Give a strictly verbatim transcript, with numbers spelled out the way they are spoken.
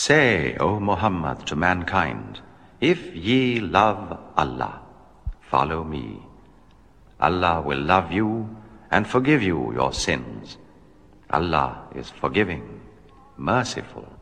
Say, O Muhammad, to mankind, if ye love Allah, follow me. Allah will love you and forgive you your sins. Allah is forgiving, merciful.